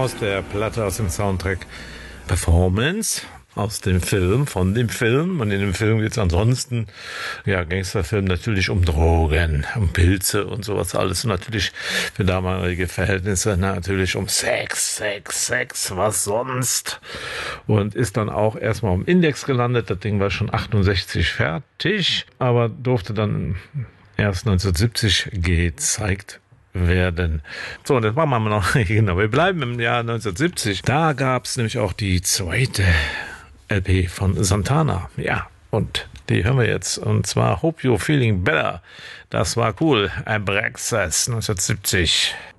aus der Platte, aus dem Soundtrack Performance, aus dem Film, von dem Film. Und in dem Film geht es ansonsten, ja, Gangsterfilm natürlich um Drogen, um Pilze und sowas alles. Und natürlich für damalige Verhältnisse natürlich um Sex, was sonst. Und ist dann auch erstmal am Index gelandet. Das Ding war schon 68 fertig, aber durfte dann erst 1970 gezeigt werden. So, und das machen wir noch. Genau, wir bleiben im Jahr 1970. Da gab es nämlich auch die zweite LP von Santana. Ja, und die hören wir jetzt. Und zwar Hope You're Feeling Better. Das war cool. Abraxas 1970.